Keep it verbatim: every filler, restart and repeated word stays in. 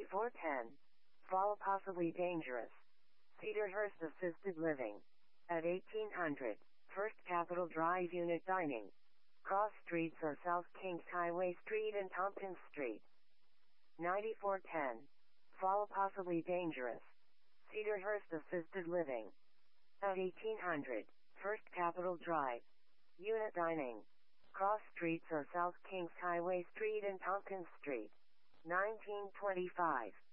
ninety-four ten. Fall possibly dangerous. Cedarhurst Assisted Living. At eighteen hundred. First Capitol Drive Unit Dining. Cross streets are South Kings Highway Street and Tompkins Street. ninety-four ten. Fall possibly dangerous. Cedarhurst Assisted Living. At eighteen hundred. First Capitol Drive. Unit Dining. Cross streets are South Kings Highway Street and Tompkins Street. nineteen twenty-five.